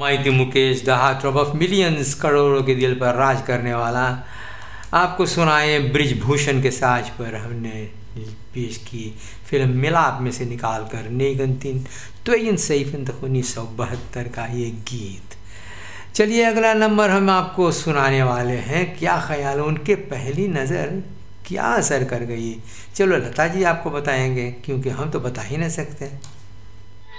Maity Mukesh, the heartthrob of millions, करोड़ों के दिल पर राज करने वाला, आपको सुनाए ब्रिजभूषण के साज पर हमने पेश की फिल्म मिलाप में से निकाल कर नेगंतिन त्वेइन सैफिन 1972 का ये गीत। चलिए अगला नंबर हम आपको सुनाने वाले हैं। क्या ख्याल है, उनके पहली नज़र क्या असर कर गई? चलो लता जी आपको बताएंगे, क्योंकि हम तो बता ही नहीं सकते।